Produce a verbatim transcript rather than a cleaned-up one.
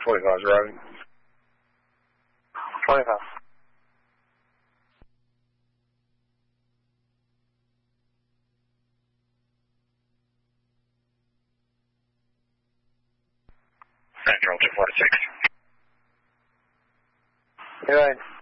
twenty-five is driving. twenty-five. Central two forty-six. You're right.